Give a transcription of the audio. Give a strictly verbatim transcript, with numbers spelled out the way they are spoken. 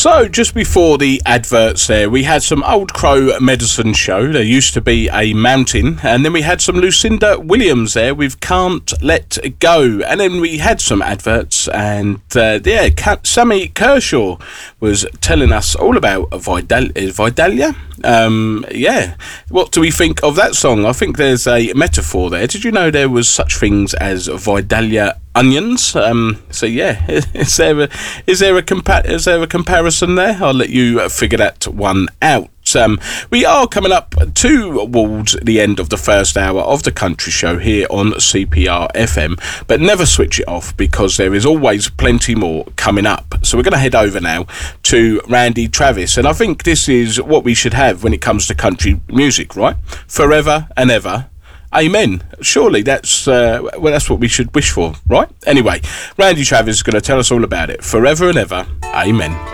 So, just before the adverts there, we had some Old Crow Medicine Show. There used to be a mountain. And then we had some Lucinda Williams there with Can't Let Go. And then we had some adverts. And, uh, yeah, Sammy Kershaw was telling us all about Vidal- Vidalia. Um, yeah. What do we think of that song? I think there's a metaphor there. Did you know there was such things as Vidalia onions? Um, so yeah, is there a, is there a compa- is there a comparison there? I'll let you figure that one out. Um, we are coming up towards the end of the first hour of the country show here on C P R F M, but never switch it off because there is always plenty more coming up. So we're going to head over now to Randy Travis, and I think this is what we should have when it comes to country music, right? Forever and ever. Amen. Surely that's uh, well, that's what we should wish for, right? Anyway, Randy Travis is going to tell us all about it. Forever and ever. Amen.